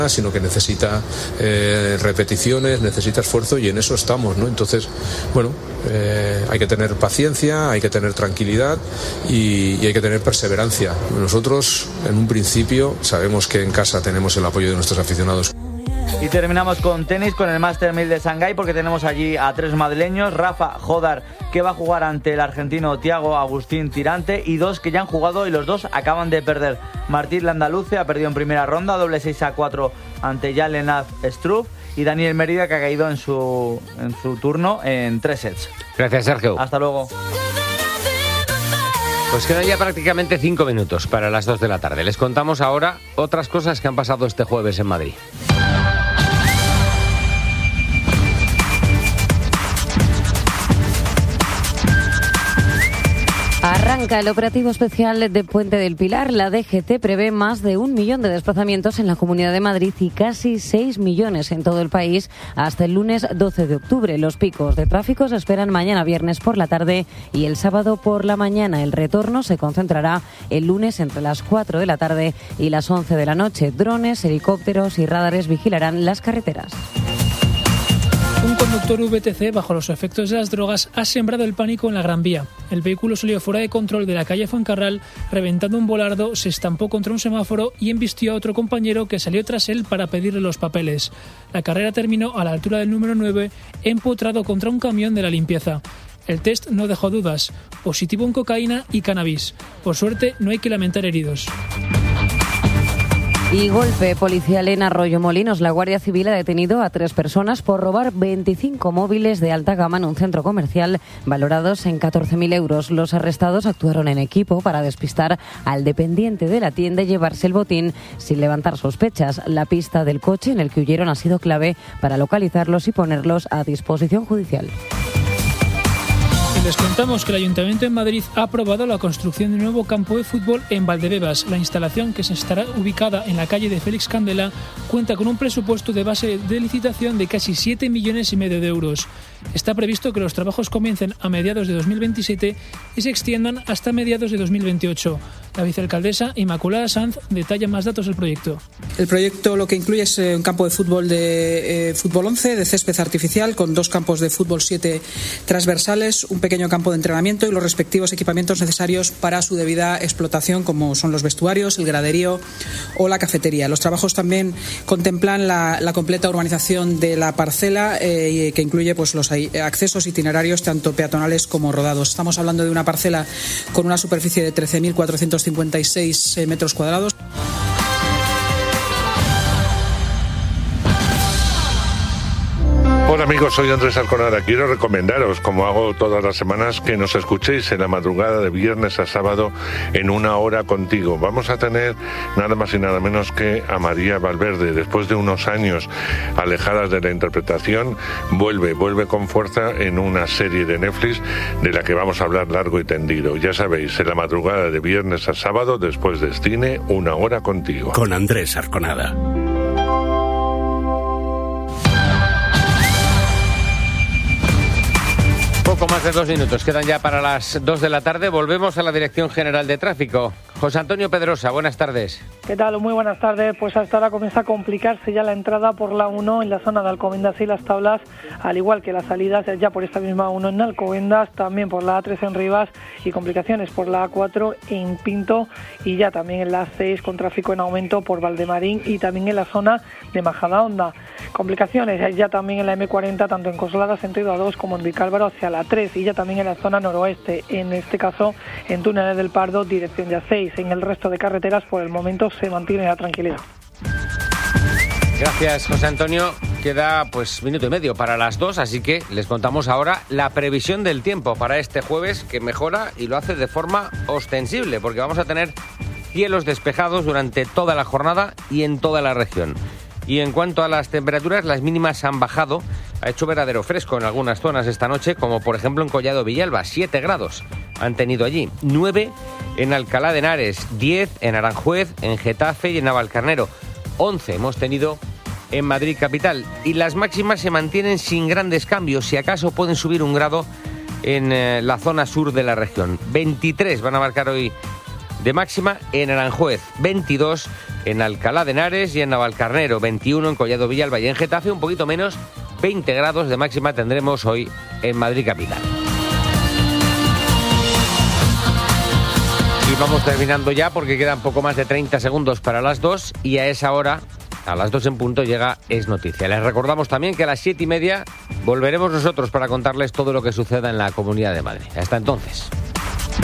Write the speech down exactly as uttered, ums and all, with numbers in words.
sino que necesita eh, repeticiones, necesita esfuerzo, y en eso estamos, ¿no? Entonces, bueno, eh, hay que tener paciencia, hay que tener tranquilidad y, y hay que tener perseverancia. Nosotros, en un principio, sabemos que en casa tenemos el apoyo de nuestros aficionados. Y terminamos con tenis, con el Master mil de Shanghái, porque tenemos allí a tres madrileños: Rafa Jodar, que va a jugar ante el argentino Thiago Agustín Tirante, y dos que ya han jugado y los dos acaban de perder. Martín Landaluce ha perdido en primera ronda, doble seis a cuatro ante Yalenaz Struff, y Daniel Mérida, que ha caído en su, en su turno en tres sets. Gracias, Sergio. Hasta luego. Pues quedan ya prácticamente cinco minutos para las dos de la tarde. Les contamos ahora otras cosas que han pasado este jueves en Madrid. Arranca el operativo especial de Puente del Pilar. La D G T prevé más de un millón de desplazamientos en la Comunidad de Madrid y casi seis millones en todo el país hasta el lunes doce de octubre. Los picos de tráfico se esperan mañana viernes por la tarde y el sábado por la mañana. El retorno se concentrará el lunes entre las cuatro de la tarde y las once de la noche. Drones, helicópteros y radares vigilarán las carreteras. Un conductor V T C bajo los efectos de las drogas ha sembrado el pánico en la Gran Vía. El vehículo salió fuera de control de la calle Fuencarral, reventando un volardo, se estampó contra un semáforo y embistió a otro compañero que salió tras él para pedirle los papeles. La carrera terminó a la altura del número nueve, empotrado contra un camión de la limpieza. El test no dejó dudas, positivo en cocaína y cannabis. Por suerte, no hay que lamentar heridos. Y golpe policial en Arroyomolinos. La Guardia Civil ha detenido a tres personas por robar veinticinco móviles de alta gama en un centro comercial valorados en catorce mil euros. Los arrestados actuaron en equipo para despistar al dependiente de la tienda y llevarse el botín sin levantar sospechas. La pista del coche en el que huyeron ha sido clave para localizarlos y ponerlos a disposición judicial. Les contamos que el Ayuntamiento de Madrid ha aprobado la construcción de un nuevo campo de fútbol en Valdebebas. La instalación, que se estará ubicada en la calle de Félix Candela, cuenta con un presupuesto de base de licitación de casi siete millones y medio de euros. Está previsto que los trabajos comiencen a mediados de dos mil veintisiete y se extiendan hasta mediados de dos mil veintiocho. La vicealcaldesa Inmaculada Sanz detalla más datos del proyecto. El proyecto lo que incluye es un campo de fútbol de eh, fútbol once, de césped artificial, con dos campos de fútbol siete transversales, un pequeño campo de entrenamiento y los respectivos equipamientos necesarios para su debida explotación, como son los vestuarios, el graderío o la cafetería. Los trabajos también contemplan la, la completa urbanización de la parcela, eh, que incluye pues los accesos itinerarios tanto peatonales como rodados. Estamos hablando de una parcela con una superficie de trece mil cuatrocientos cincuenta y seis metros cuadrados. Hola amigos, soy Andrés Arconada. Quiero recomendaros, como hago todas las semanas, que nos escuchéis en la madrugada de viernes a sábado en Una Hora Contigo. Vamos a tener nada más y nada menos que a María Valverde. Después de unos años alejadas de la interpretación, vuelve, vuelve con fuerza en una serie de Netflix de la que vamos a hablar largo y tendido. Ya sabéis, en la madrugada de viernes a sábado, después de cine, Una Hora Contigo. Con Andrés Arconada. Poco más de dos minutos quedan ya para las dos de la tarde. Volvemos a la Dirección General de Tráfico. José Antonio Pedrosa, buenas tardes. ¿Qué tal? Muy buenas tardes. Pues hasta ahora comienza a complicarse ya la entrada por la uno en la zona de Alcobendas y Las Tablas, al igual que las salidas ya por esta misma uno en Alcobendas, también por la A tres en Rivas y complicaciones por la A cuatro en Pinto y ya también en la A seis con tráfico en aumento por Valdemarín y también en la zona de Majadahonda. Complicaciones ya también en la eme cuarenta, tanto en Coslada sentido A dos como en Vicálvaro hacia la tres y ya también en la zona noroeste, en este caso en Túneles del Pardo, dirección de A seis. En el resto de carreteras por el momento se mantiene la tranquilidad. Gracias, José Antonio. Queda pues minuto y medio para las dos, así que les contamos ahora la previsión del tiempo para este jueves, que mejora y lo hace de forma ostensible, porque vamos a tener cielos despejados durante toda la jornada y en toda la región. Y en cuanto a las temperaturas, las mínimas han bajado. Ha hecho verdadero fresco en algunas zonas esta noche, como por ejemplo en Collado Villalba, siete grados han tenido allí, nueve en Alcalá de Henares, diez en Aranjuez, en Getafe y en Navalcarnero, once hemos tenido en Madrid capital. Y las máximas se mantienen sin grandes cambios, si acaso pueden subir un grado en eh, la zona sur de la región. veintitrés van a marcar hoy de máxima en Aranjuez, veintidós en Alcalá de Henares y en Navalcarnero, veintiuno en Collado Villalba y en Getafe, un poquito menos, veinte grados de máxima tendremos hoy en Madrid capital. Y vamos terminando ya porque quedan poco más de treinta segundos para las dos y a esa hora, a las dos en punto, llega Es Noticia. Les recordamos también que a las siete y media volveremos nosotros para contarles todo lo que suceda en la Comunidad de Madrid. Hasta entonces.